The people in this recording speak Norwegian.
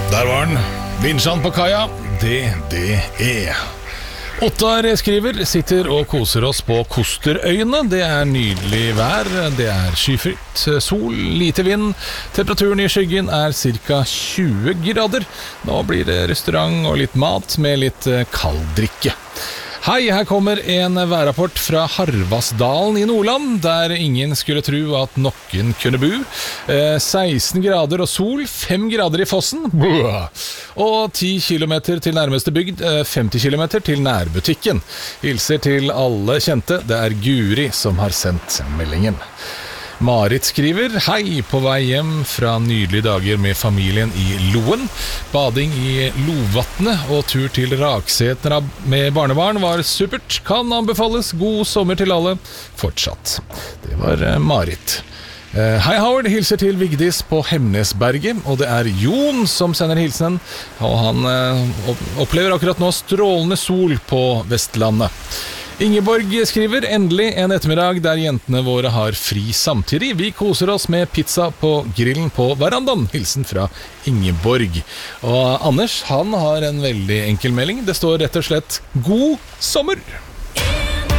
Der var den. Vinsjan på kaia, DDE. Ottar skriver, sitter og koser oss på Kosterøyene. Det er nydelig vær, det er skyfritt, sol, lite vind. Temperaturen i skyggen er ca. 20 grader. Nå blir det restaurant og litt mat med litt kald drikke. Hei, her kommer en værrapport fra Harvasdalen i Nordland, der ingen skulle tro at noen kunne bo. 16 grader og sol, 5 grader i fossen, og 10 kilometer til nærmeste bygd, 50 kilometer til nærbutikken. Hilser til alle kjente, det er Guri som har sendt meldingen. Marit skriver, hei, på vei hjem fra nydelige dager med familien i Loen. Bading i Lovatnet og tur til Raksetna med barnebarn var supert. Kan anbefales, god sommer til alle. Fortsatt. Det var Marit. Hei Howard, hilser til Vigdis på Hemnesberget, og det er Jon som sender hilsen, og han opplever akkurat nå strålende sol på Vestlandet. Ingeborg skriver, endelig en ettermiddag der jentene våre har fri samtidig. Vi koser oss med pizza på grillen på verandaen. Hilsen fra Ingeborg. Og Anders, han har en veldig enkel melding. Det står rett og slett God sommer!